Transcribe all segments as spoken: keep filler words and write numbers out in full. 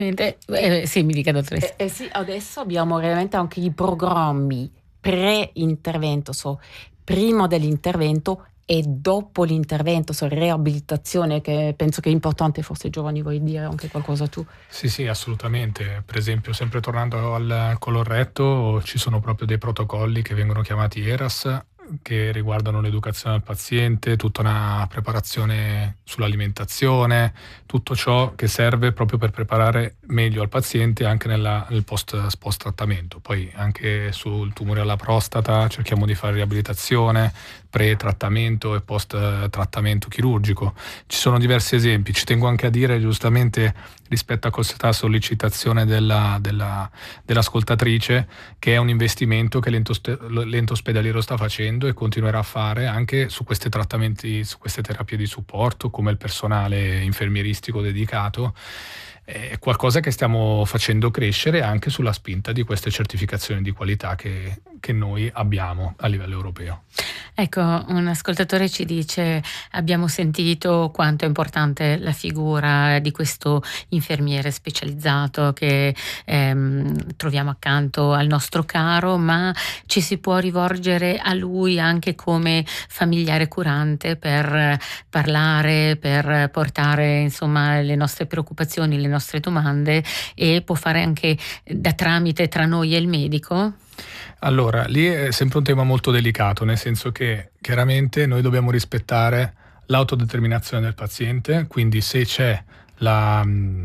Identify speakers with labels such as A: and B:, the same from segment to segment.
A: Eh, sì, mi dica, dottoressa.
B: Eh, eh sì, adesso abbiamo veramente anche i programmi pre-intervento, so, prima dell'intervento e dopo l'intervento, so, riabilitazione, che penso che è importante, forse giovani vuoi dire anche qualcosa tu?
C: Sì, sì, assolutamente. Per esempio, sempre tornando al colorretto, ci sono proprio dei protocolli che vengono chiamati E R A S, che riguardano l'educazione al paziente, tutta una preparazione sull'alimentazione, tutto ciò che serve proprio per preparare meglio al paziente anche nella, nel post, post trattamento. Poi anche sul tumore alla prostata cerchiamo di fare riabilitazione, pre-trattamento e post-trattamento chirurgico. Ci sono diversi esempi. Ci tengo anche a dire, giustamente, rispetto a questa sollecitazione della, della, dell'ascoltatrice, che è un investimento che l'ente, l'ente ospedaliero sta facendo e continuerà a fare anche su questi trattamenti, su queste terapie di supporto, come il personale infermieristico dedicato. È qualcosa che stiamo facendo crescere anche sulla spinta di queste certificazioni di qualità che, che noi abbiamo a livello europeo.
A: Ecco, un ascoltatore ci dice: abbiamo sentito quanto è importante la figura di questo infermiere specializzato che ehm, troviamo accanto al nostro caro, ma ci si può rivolgere a lui anche come familiare curante per parlare, per portare insomma le nostre preoccupazioni, le nostre domande, e può fare anche da tramite tra noi e il medico?
C: Allora, lì è sempre un tema molto delicato, nel senso che chiaramente noi dobbiamo rispettare l'autodeterminazione del paziente, quindi se c'è la,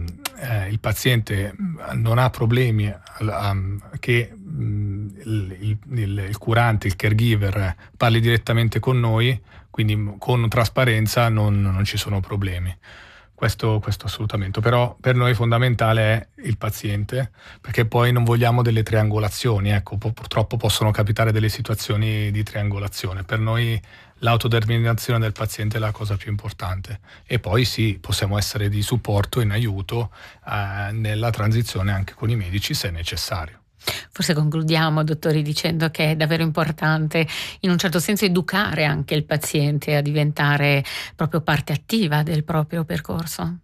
C: eh, il paziente non ha problemi um, che um, il, il, il curante, il caregiver parli direttamente con noi, quindi con trasparenza non, non ci sono problemi. Questo, questo assolutamente, però per noi fondamentale è il paziente, perché poi non vogliamo delle triangolazioni, ecco, purtroppo possono capitare delle situazioni di triangolazione. Per noi l'autodeterminazione del paziente è la cosa più importante, e poi sì, possiamo essere di supporto, in aiuto eh, nella transizione anche con i medici se necessario.
A: Forse concludiamo, dottori, dicendo che è davvero importante in un certo senso educare anche il paziente a diventare proprio parte attiva del proprio percorso.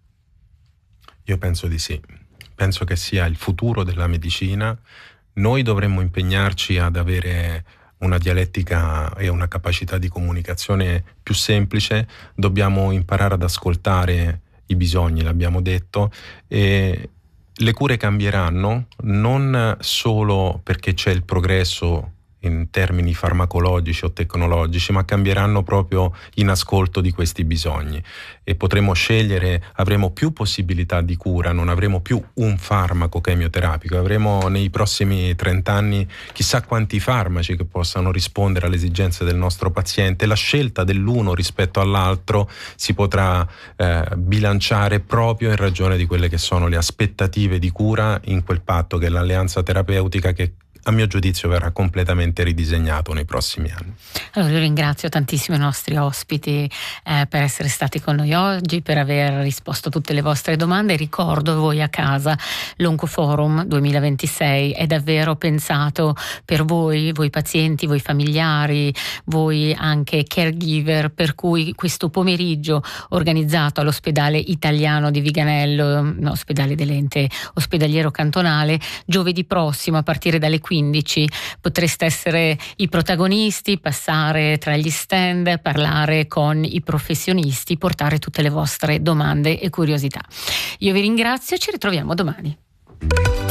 D: Io penso di sì, penso che sia il futuro della medicina. Noi dovremmo impegnarci ad avere una dialettica e una capacità di comunicazione più semplice, dobbiamo imparare ad ascoltare i bisogni, l'abbiamo detto, e le cure cambieranno non solo perché c'è il progresso in termini farmacologici o tecnologici, ma cambieranno proprio in ascolto di questi bisogni, e potremo scegliere, avremo più possibilità di cura, non avremo più un farmaco chemioterapico, avremo nei prossimi trenta anni chissà quanti farmaci che possano rispondere alle esigenze del nostro paziente. La scelta dell'uno rispetto all'altro si potrà eh, bilanciare proprio in ragione di quelle che sono le aspettative di cura in quel patto che è l'alleanza terapeutica, che a mio giudizio verrà completamente ridisegnato nei prossimi anni.
A: Allora, io ringrazio tantissimo i nostri ospiti eh, per essere stati con noi oggi, per aver risposto a tutte le vostre domande. Ricordo a voi a casa, l'Oncoforum duemilaventisei è davvero pensato per voi, voi pazienti, voi familiari, voi anche caregiver, per cui questo pomeriggio organizzato all'ospedale italiano di Viganello, no, ospedale dell'ente ospedaliero cantonale, giovedì prossimo a partire dalle quindici potreste essere i protagonisti, passare tra gli stand, parlare con i professionisti, portare tutte le vostre domande e curiosità. Io vi ringrazio e ci ritroviamo domani.